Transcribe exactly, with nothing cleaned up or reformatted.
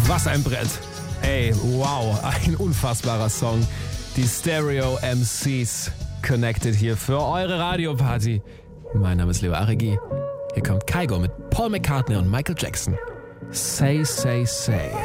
Was ein Brett. Ey, wow, ein unfassbarer Song. Die Stereo M Cs connected hier für eure Radioparty. Mein Name ist Leo Aregi. Hier kommt Kygo mit Paul McCartney und Michael Jackson. Say, say, say.